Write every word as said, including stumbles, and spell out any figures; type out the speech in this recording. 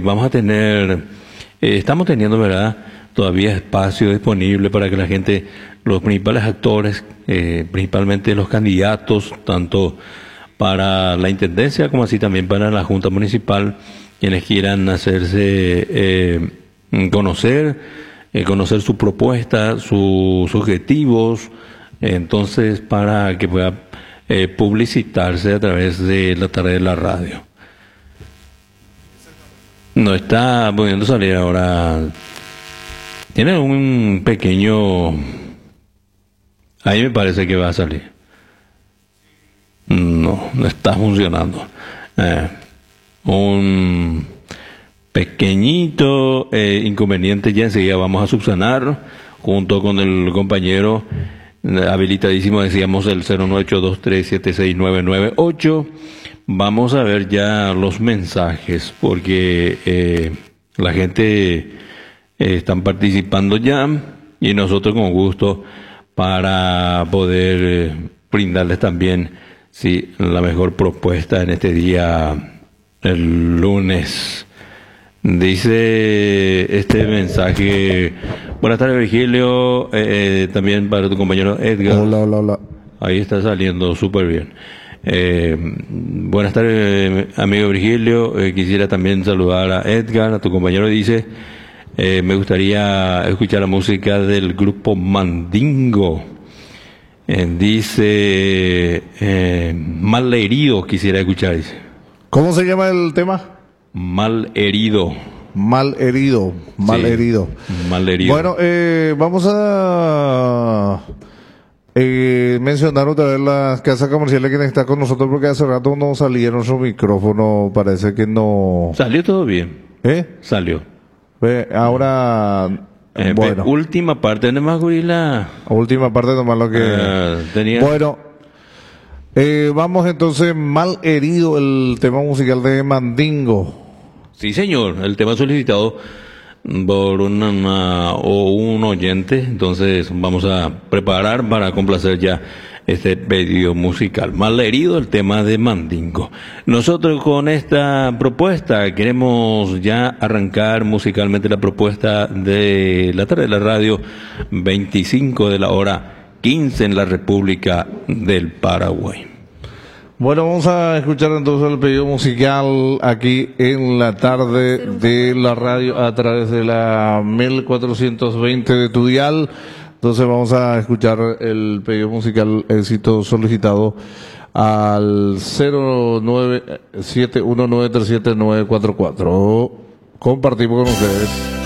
vamos a tener, eh, estamos teniendo, ¿verdad?, todavía espacio disponible para que la gente, los principales actores, eh, principalmente los candidatos, tanto para la intendencia como así también para la Junta Municipal, quienes quieran hacerse eh, conocer, eh, conocer su propuesta, sus objetivos, entonces para que pueda eh, publicitarse a través de la tarde de la radio. No está pudiendo salir ahora. Tiene un pequeño... Ahí me parece que va a salir. No, no está funcionando. Eh, un pequeñito eh, inconveniente, ya enseguida vamos a subsanar junto con el compañero eh, habilitadísimo, decíamos el cero nueve ocho dos tres siete seis nueve nueve ocho. Vamos a ver ya los mensajes porque eh, la gente eh, están participando ya y nosotros con gusto para poder eh, brindarles también sí, la mejor propuesta en este día, el lunes. Dice este mensaje: buenas tardes, Virgilio, eh, también para tu compañero Edgar. Hola, hola, hola. Ahí está saliendo súper bien. Eh, buenas tardes, amigo Virgilio. Eh, quisiera también saludar a Edgar, a tu compañero. Dice: eh, me gustaría escuchar la música del grupo Mandingo. Eh, dice: eh, mal herido, quisiera escuchar. Dice: ¿cómo se llama el tema? Mal herido. Mal herido, mal Sí, herido. Mal herido. Bueno, eh, vamos a eh, mencionar otra vez las casas comerciales que está con nosotros porque hace rato no salieron su micrófono, parece que no. Salió todo bien. ¿Eh? Salió. Ve, ahora, Eh, bueno, última parte, ¿dónde más gorila? última parte nomás lo que... Ah, tenía... Bueno, eh, vamos entonces, mal herido, el tema musical de Mandingo. Sí, señor, el tema solicitado por una, una- o un oyente, entonces vamos a preparar para complacer ya este pedido musical. Mal herido, el tema de Mandingo. Nosotros con esta propuesta queremos ya arrancar musicalmente la propuesta de la tarde de la radio, veinticinco de la hora quince en la República del Paraguay. Bueno, vamos a escuchar entonces el pedido musical aquí en la tarde de la radio a través de la mil cuatrocientos veinte de tu dial. Entonces vamos a escuchar el pedido musical éxito solicitado al cero nueve siete uno nueve tres siete nueve cuatro cuatro. Compartimos con ustedes.